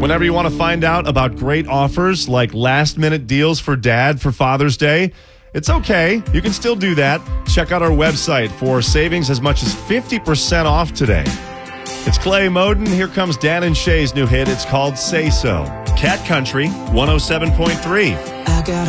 Whenever you want to find out about great offers like last-minute deals for Dad for Father's Day, it's okay. You can still do that. Check out our website for savings as much as 50% off today. It's Clay Moden. Here comes Dan and Shay's new hit. It's called Say So. Cat Country 107.3.